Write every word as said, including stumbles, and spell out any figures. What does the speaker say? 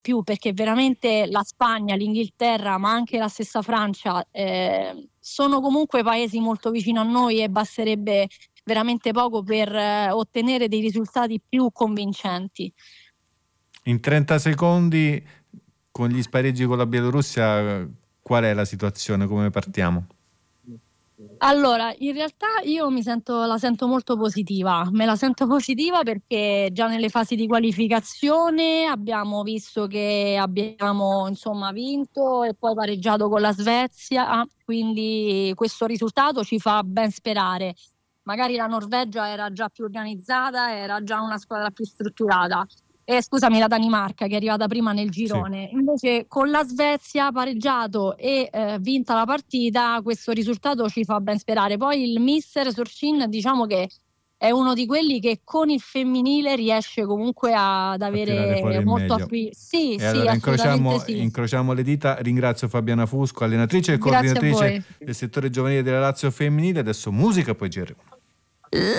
più, perché veramente la Spagna, l'Inghilterra, ma anche la stessa Francia eh, sono comunque paesi molto vicino a noi e basterebbe veramente poco per eh, ottenere dei risultati più convincenti. In trenta secondi, con gli spareggi con la Bielorussia, qual è la situazione? Come partiamo? Allora, in realtà io mi sento, la sento molto positiva, me la sento positiva perché già nelle fasi di qualificazione abbiamo visto che abbiamo insomma vinto e poi pareggiato con la Svezia, quindi questo risultato ci fa ben sperare. Magari la Norvegia era già più organizzata, era già una squadra più strutturata. Eh, scusami, la Danimarca che è arrivata prima nel girone. Sì. Invece con la Svezia pareggiato e eh, vinta la partita, questo risultato ci fa ben sperare. Poi il mister Sorcin, diciamo che è uno di quelli che con il femminile riesce comunque ad avere molto affi- sì, e sì, allora incrociamo, sì. incrociamo le dita. Ringrazio Fabiana Fusco, allenatrice e Grazie coordinatrice del settore giovanile della Lazio femminile. Adesso musica, poi G R uno.